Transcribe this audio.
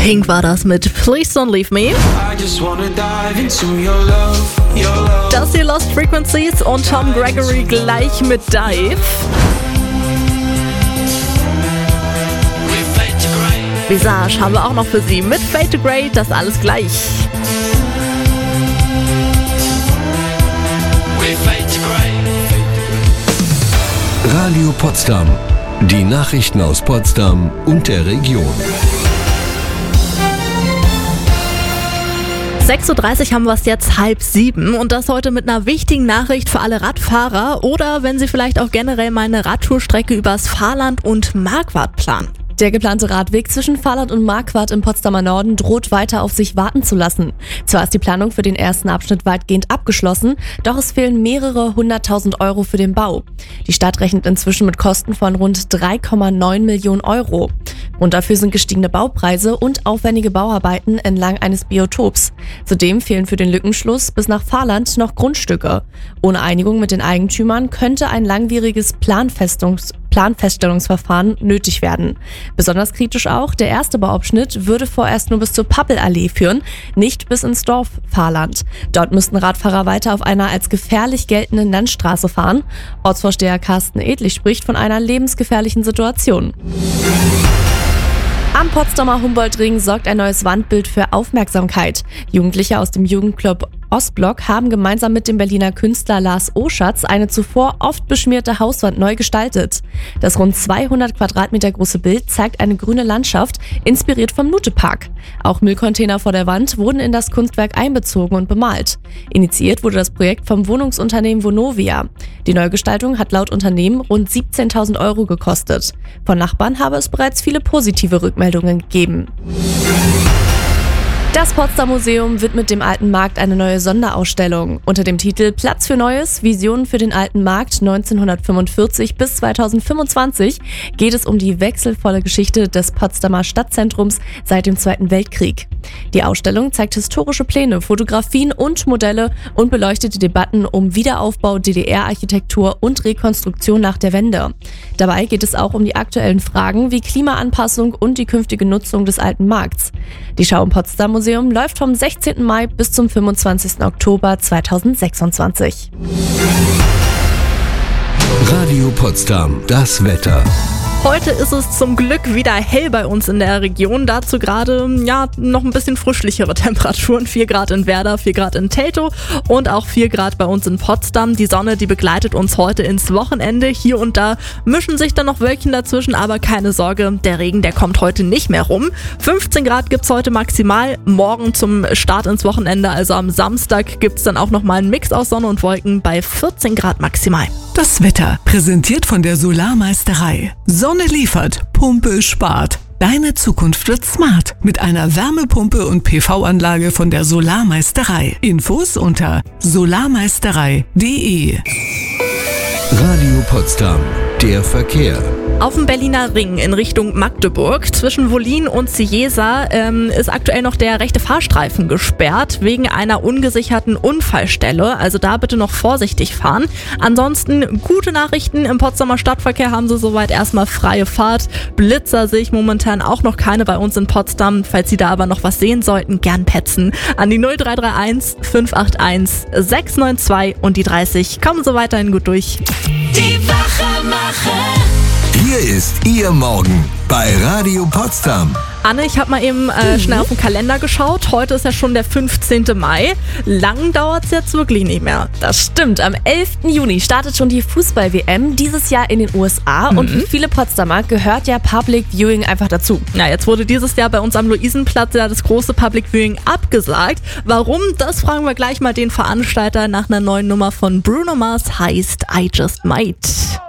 Pink war das mit Please Don't Leave Me. Das hier Lost Frequencies und Tom Gregory gleich mit Dive. Visage haben wir auch noch für Sie mit Fade to Grey, das alles gleich. Radio Potsdam. Die Nachrichten aus Potsdam und der Region. 6.30 Uhr haben wir es jetzt 6:30 und das heute mit einer wichtigen Nachricht für alle Radfahrer oder wenn Sie vielleicht auch generell mal eine Radtourstrecke übers Fahrland und Marquardt planen. Der geplante Radweg zwischen Fahrland und Marquardt im Potsdamer Norden droht weiter auf sich warten zu lassen. Zwar ist die Planung für den ersten Abschnitt weitgehend abgeschlossen, doch es fehlen mehrere 100.000 Euro für den Bau. Die Stadt rechnet inzwischen mit Kosten von rund 3,9 Millionen Euro. Und dafür sind gestiegene Baupreise und aufwendige Bauarbeiten entlang eines Biotops. Zudem fehlen für den Lückenschluss bis nach Fahrland noch Grundstücke. Ohne Einigung mit den Eigentümern könnte ein langwieriges Planfeststellungsverfahren nötig werden. Besonders kritisch auch, der erste Bauabschnitt würde vorerst nur bis zur Pappelallee führen, nicht bis ins Dorf Fahrland. Dort müssten Radfahrer weiter auf einer als gefährlich geltenden Landstraße fahren. Ortsvorsteher Carsten Edlich spricht von einer lebensgefährlichen Situation. Am Potsdamer Humboldt-Ring sorgt ein neues Wandbild für Aufmerksamkeit. Jugendliche aus dem Jugendclub Ostblock haben gemeinsam mit dem Berliner Künstler Lars Oschatz eine zuvor oft beschmierte Hauswand neu gestaltet. Das rund 200 Quadratmeter große Bild zeigt eine grüne Landschaft, inspiriert vom Nutepark. Auch Müllcontainer vor der Wand wurden in das Kunstwerk einbezogen und bemalt. Initiiert wurde das Projekt vom Wohnungsunternehmen Vonovia. Die Neugestaltung hat laut Unternehmen rund 17.000 Euro gekostet. Von Nachbarn habe es bereits viele positive Rückmeldungen gegeben. Das Potsdam Museum widmet dem Alten Markt eine neue Sonderausstellung. Unter dem Titel Platz für Neues, Visionen für den Alten Markt 1945 bis 2025 geht es um die wechselvolle Geschichte des Potsdamer Stadtzentrums seit dem Zweiten Weltkrieg. Die Ausstellung zeigt historische Pläne, Fotografien und Modelle und beleuchtet die Debatten um Wiederaufbau, DDR-Architektur und Rekonstruktion nach der Wende. Dabei geht es auch um die aktuellen Fragen wie Klimaanpassung und die künftige Nutzung des Alten Markts. Die Schau im Potsdam Museum läuft vom 16. Mai bis zum 25. Oktober 2026. Radio Potsdam, das Wetter. Heute ist es zum Glück wieder hell bei uns in der Region. Dazu gerade noch ein bisschen frischlichere Temperaturen. 4 Grad in Werder, 4 Grad in Teltow und auch 4 Grad bei uns in Potsdam. Die Sonne, die begleitet uns heute ins Wochenende. Hier und da mischen sich dann noch Wölkchen dazwischen, aber keine Sorge, der Regen, der kommt heute nicht mehr rum. 15 Grad gibt's heute maximal. Morgen zum Start ins Wochenende, also am Samstag, gibt's dann auch nochmal einen Mix aus Sonne und Wolken bei 14 Grad maximal. Das Wetter, präsentiert von der Solarmeisterei. Sonne liefert, Pumpe spart. Deine Zukunft wird smart mit einer Wärmepumpe und PV-Anlage von der Solarmeisterei. Infos unter solarmeisterei.de. Radio Potsdam, der Verkehr. Auf dem Berliner Ring in Richtung Magdeburg zwischen Wollin und Cieza ist aktuell noch der rechte Fahrstreifen gesperrt wegen einer ungesicherten Unfallstelle. Also da bitte noch vorsichtig fahren. Ansonsten gute Nachrichten. Im Potsdamer Stadtverkehr haben sie soweit erstmal freie Fahrt. Blitzer sehe ich momentan auch noch keine bei uns in Potsdam. Falls Sie da aber noch was sehen sollten, gern petzen. An die 0331 581 692 und die 30. Kommen Sie weiterhin gut durch. Die Wachemacher. Hier ist Ihr Morgen bei Radio Potsdam. Anne, ich habe mal eben schnell auf den Kalender geschaut. Heute ist ja schon der 15. Mai. Lang dauert es jetzt wirklich nicht mehr. Das stimmt. Am 11. Juni startet schon die Fußball-WM, dieses Jahr in den USA. Und für viele Potsdamer gehört ja Public Viewing einfach dazu. Ja, jetzt wurde dieses Jahr bei uns am Luisenplatz ja das große Public Viewing abgesagt. Warum? Das fragen wir gleich mal den Veranstalter nach einer neuen Nummer von Bruno Mars, heißt I Just Might.